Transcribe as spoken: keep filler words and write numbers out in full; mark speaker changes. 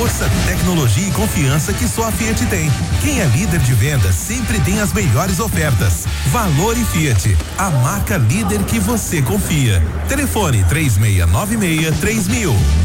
Speaker 1: Força, tecnologia e confiança que só a Fiat tem. Quem é líder de vendas sempre tem as melhores ofertas. Valor e Fiat, a marca líder que você confia. Telefone três seis nove seis três mil.